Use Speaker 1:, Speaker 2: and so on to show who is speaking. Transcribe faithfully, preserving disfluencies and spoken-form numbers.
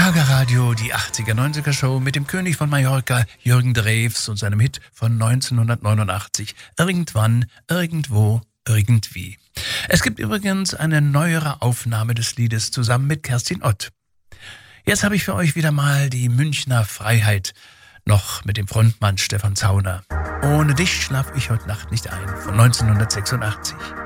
Speaker 1: Schlagerradio, die achtziger, neunziger Show mit dem König von Mallorca, Jürgen Drews und seinem Hit von neunzehnhundertneunundachtzig. Irgendwann, irgendwo, irgendwie. Es gibt übrigens eine neuere Aufnahme des Liedes zusammen mit Kerstin Ott. Jetzt habe ich für euch wieder mal die Münchner Freiheit, noch mit dem Frontmann Stefan Zauner. Ohne dich schlaf ich heute Nacht nicht ein, von neunzehnhundertsechsundachtzig.